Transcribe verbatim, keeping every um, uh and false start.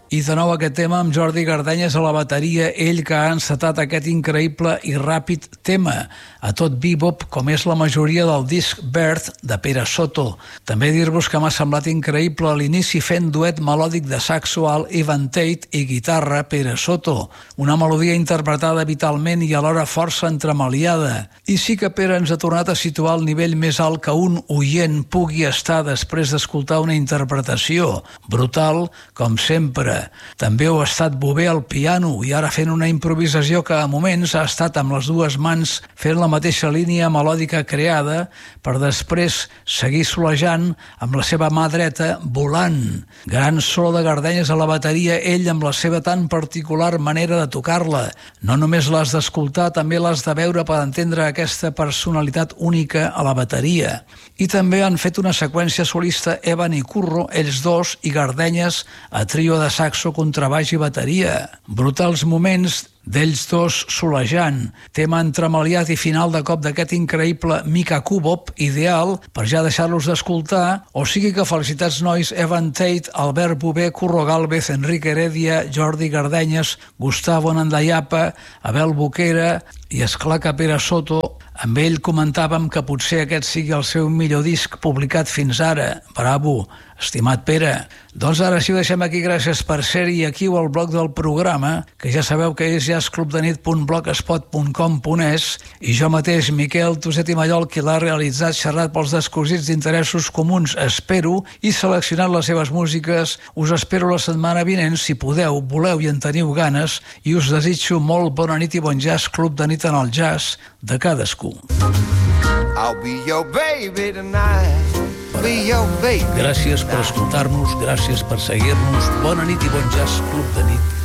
I de nou aquest tema amb Jordi Gardenyes a la bateria, ell que ha encetat aquest increïble i ràpid tema, a tot bebop, com és la majoria del disc Birth de Pere Soto. També dir-vos que m'ha semblat increïble a l'inici fent duet melòdic de saxo alt Ivan Tate i guitarra Pere Soto, una melodia interpretada vitalment i alhora força entremaliada. I sí que Pere ens ha tornat a situar al nivell més alt que un oient pugui estar després d'escoltar una interpretació. Brutal, com sempre. També ho ha estat Bové al piano i ara fent una improvisació que a moments ha estat amb les dues mans fent la mateixa línia melòdica creada per després seguir solejant amb la seva mà dreta volant. Gran solo de Gardenyes a la bateria, ell amb la seva tan particular manera de tocar-la. No només l'has d'escoltar, també l'has de veure per entendre aquesta personalitat única a la bateria. I també han fet una seqüència solista Evan i Curro, ells dos, i Gardenyes a trio de saxo, contrabaix i bateria. Brutals moments d'ells dos solejant, tema entremaliat i final de cop d'aquest increïble Mika Kubop, ideal per ja deixar-los d'escoltar, o sigui que felicitats nois, Evan Tate, Albert Bové, Curro Gálvez, Enrique Heredia, Jordi Gardenyes, Gustavo Nandayapa, Abel Boquera i esclar que Pere Soto. Amb ell comentàvem que potser aquest sigui el seu millor disc publicat fins ara. Bravo, estimat Pere. Doncs ara sí ho deixem aquí, gràcies per ser-hi aquí o al blog del programa, que ja sabeu que és jazzclubdenit punt blogspot punt com punt es, i jo mateix, Miquel Tuset i Mallol, qui l'ha realitzat, xerrat pels descosits d'interessos comuns, espero, i seleccionat les seves músiques. Us espero la setmana vinent, si podeu, voleu i en teniu ganes, i us desitjo molt bona nit i bon jazz, club de nit en el jazz de cadascú. I'll be your baby tonight. Be your baby. Gràcies per escoltar-nos, gràcies per seguir-nos. Bona nit i bon jazz, club de nit